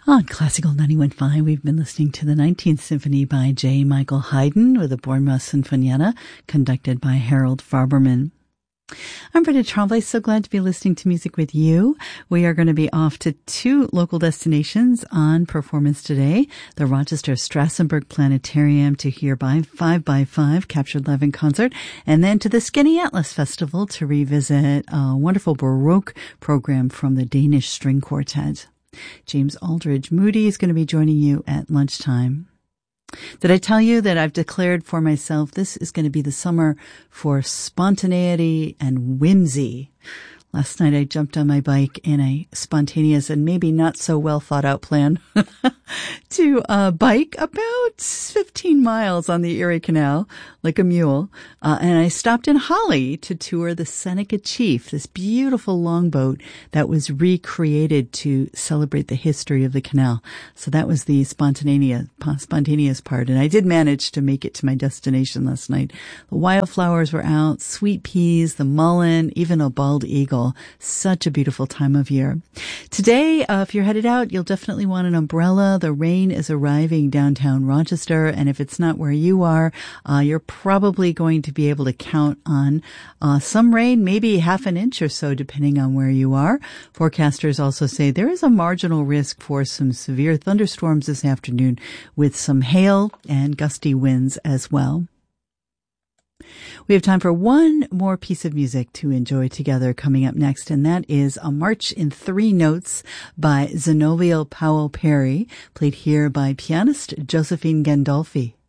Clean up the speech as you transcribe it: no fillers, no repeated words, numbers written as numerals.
On Classical 91.5, we've been listening to the 19th Symphony by J. Michael Haydn with the Bournemouth Sinfonietta, conducted by Harold Farberman. I'm Britta Tremblay, so glad to be listening to music with you. We are going to be off to two local destinations on performance today. The Rochester Strassenberg Planetarium to hear by 5x5 Captured Live in Concert, and then to the Skinny Atlas Festival to revisit a wonderful Baroque program from the Danish String Quartet. James Aldridge Moody is going to be joining you at lunchtime. Did I tell you that I've declared for myself this is going to be the summer for spontaneity and whimsy? Last night I jumped on my bike in a spontaneous and maybe not so well thought out plan to bike about 15 miles on the Erie Canal like a mule. And I stopped in Holly to tour the Seneca Chief, this beautiful longboat that was recreated to celebrate the history of the canal. So that was the spontaneous part. And I did manage to make it to my destination last night. The wildflowers were out, sweet peas, the mullein, even a bald eagle. Such a beautiful time of year. Today, if you're headed out, you'll definitely want an umbrella. The rain is arriving downtown Rochester, and if it's not where you are, you're probably going to be able to count on some rain, maybe half an inch or so, depending on where you are. Forecasters also say there is a marginal risk for some severe thunderstorms this afternoon with some hail and gusty winds as well. We have time for one more piece of music to enjoy together coming up next, and that is a March in 3 Notes by Zenobia Powell Perry, played here by pianist Josephine Gandolfi.